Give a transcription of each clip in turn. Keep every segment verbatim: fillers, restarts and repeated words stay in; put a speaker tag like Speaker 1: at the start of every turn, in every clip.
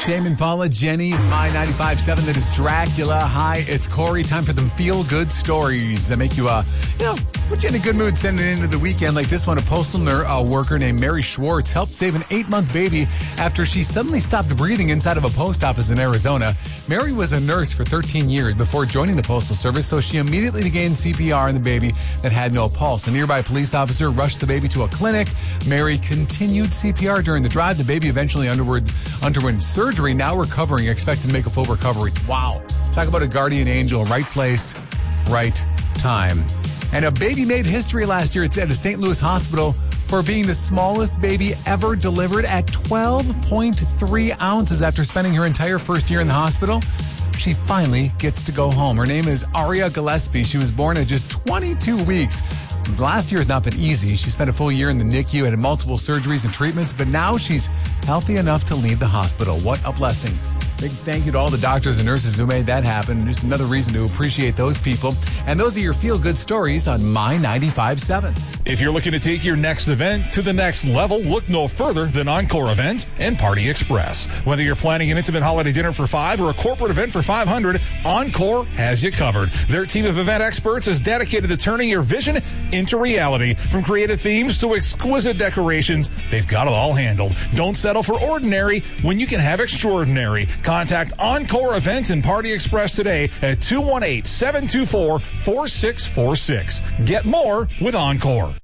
Speaker 1: Tame Impala, Jenny, it's My ninety-five point seven. That is Dracula. Hi, it's Corey. Time for them feel-good stories that make you, uh, you know, put you in a good mood sending it into the weekend. Like this one, a postal ner- uh, worker named Mary Schwartz helped save an eight-month baby after she suddenly stopped breathing inside of a post office in Arizona. Mary was a nurse for thirteen years before joining the Postal Service, so she immediately began C P R on the baby that had no pulse. A nearby police officer rushed the baby to a clinic. Mary continued C P R during the drive. The baby eventually underwent, underwent surgery, now recovering, expected to make a full recovery. Wow. Talk about a guardian angel. Right place, right time. And a baby made history last year at a Saint Louis hospital for being the smallest baby ever delivered at twelve point three ounces after spending her entire first year in the hospital. She finally gets to go home. Her name is Aria Gillespie. She was born at just twenty-two weeks. Last year has not been easy. She spent a full year in the N I C U, had multiple surgeries and treatments, but now she's healthy enough to leave the hospital. What a blessing. Big thank you to all the doctors and nurses who made that happen. Just another reason to appreciate those people. And those are your feel-good stories on My ninety-five point seven.
Speaker 2: If you're looking to take your next event to the next level, look no further than Encore Event and Party Express. Whether you're planning an intimate holiday dinner for five or a corporate event for five hundred, Encore has you covered. Their team of event experts is dedicated to turning your vision into reality. From creative themes to exquisite decorations, they've got it all handled. Don't settle for ordinary when you can have extraordinary. Contact Encore Event and Party Express today at two one eight, seven two four, four six four six. Get more with Encore.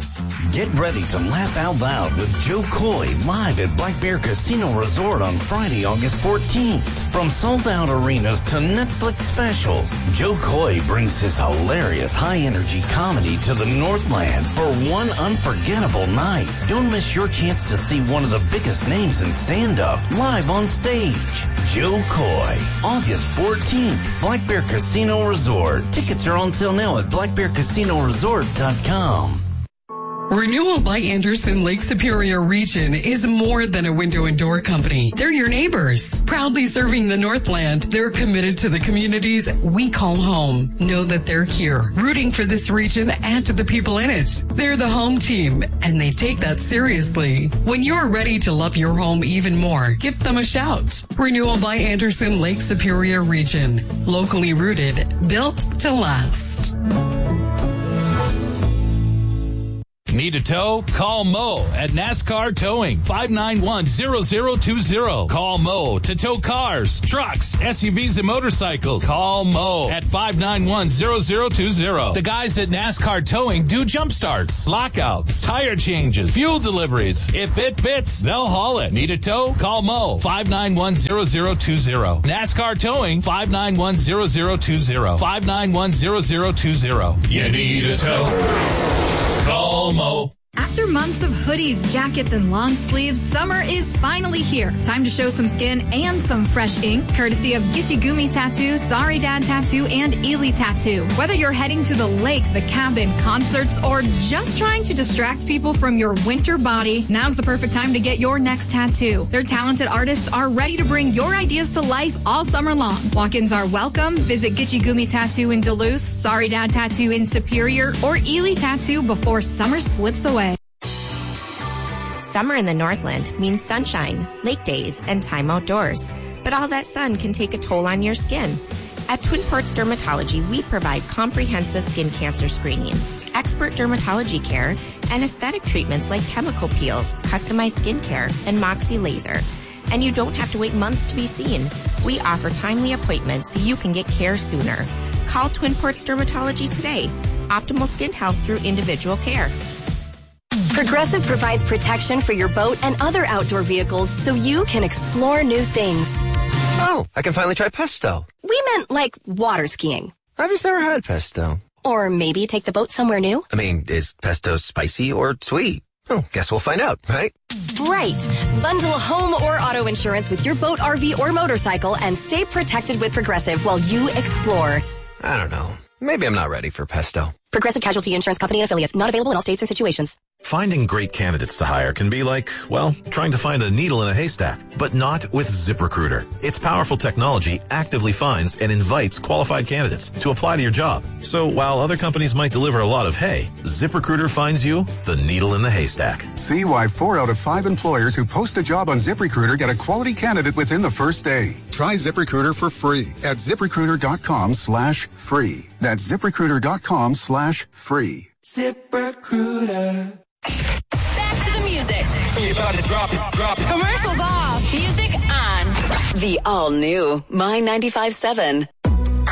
Speaker 3: Get ready to laugh out loud with Joe Coy live at Black Bear Casino Resort on Friday, August fourteenth. From sold-out arenas to Netflix specials, Joe Coy brings his hilarious high-energy comedy to the Northland for one unforgettable night. Don't miss your chance to see one of the biggest names in stand-up live on stage. Joe Coy, August fourteenth, Black Bear Casino Resort. Tickets are on sale now at black bear casino resort dot com.
Speaker 4: Renewal by Anderson Lake Superior Region is more than a window and door company. They're your neighbors. Proudly serving the Northland, they're committed to the communities we call home. Know that they're here, rooting for this region and to the people in it. They're the home team, and they take that seriously. When you're ready to love your home even more, give them a shout. Renewal by Anderson Lake Superior Region. Locally rooted, built to last.
Speaker 5: Need a tow? Call Mo at NASCAR Towing, five nine one, zero zero two zero. Call Mo to tow cars, trucks, S U Vs, and motorcycles. Call Mo at five nine one, zero zero two zero. The guys at NASCAR Towing do jump starts, lockouts, tire changes, fuel deliveries. If it fits, they'll haul it. Need a tow? Call Mo, five nine one, zero zero two zero. NASCAR Towing, five nine one, zero zero two zero. five nine one, zero zero two zero. You need a tow? Call Mo.
Speaker 6: After months of hoodies, jackets, and long sleeves, summer is finally here. Time to show some skin and some fresh ink, courtesy of Gitchy Gumi Tattoo, Sorry Dad Tattoo, and Ely Tattoo. Whether you're heading to the lake, the cabin, concerts, or just trying to distract people from your winter body, now's the perfect time to get your next tattoo. Their talented artists are ready to bring your ideas to life all summer long. Walk-ins are welcome. Visit Gitchy Gumi Tattoo in Duluth, Sorry Dad Tattoo in Superior, or Ely Tattoo before summer slips away.
Speaker 7: Summer in the Northland means sunshine, lake days, and time outdoors. But all that sun can take a toll on your skin. At Twin Ports Dermatology, we provide comprehensive skin cancer screenings, expert dermatology care, and aesthetic treatments like chemical peels, customized skincare, and Moxie laser. And you don't have to wait months to be seen. We offer timely appointments so you can get care sooner. Call Twin Ports Dermatology today. Optimal skin health through individual care.
Speaker 8: Progressive provides protection for your boat and other outdoor vehicles so you can explore new things.
Speaker 9: Oh, I can finally try pesto.
Speaker 8: We meant like water skiing.
Speaker 9: I've just never had pesto.
Speaker 8: Or maybe take the boat somewhere new.
Speaker 9: I mean, is pesto spicy or sweet? Oh, guess we'll find out, right?
Speaker 8: Right. Bundle home or auto insurance with your boat, R V, or motorcycle and stay protected with Progressive while you explore.
Speaker 9: I don't know. Maybe I'm not ready for pesto.
Speaker 8: Progressive Casualty Insurance Company and Affiliates. Not available in all states or situations.
Speaker 10: Finding great candidates to hire can be like, well, trying to find a needle in a haystack, but not with ZipRecruiter. Its powerful technology actively finds and invites qualified candidates to apply to your job. So while other companies might deliver a lot of hay, ZipRecruiter finds you the needle in the haystack.
Speaker 11: See why four out of five employers who post a job on ZipRecruiter get a quality candidate within the first day. Try ZipRecruiter for free at ZipRecruiter.com slash free. That's ZipRecruiter.com slash free.
Speaker 12: ZipRecruiter.
Speaker 13: Back to the music.
Speaker 12: You're about to drop it, drop it.
Speaker 13: Commercials off. Music on.
Speaker 14: The all-new My ninety-five point seven.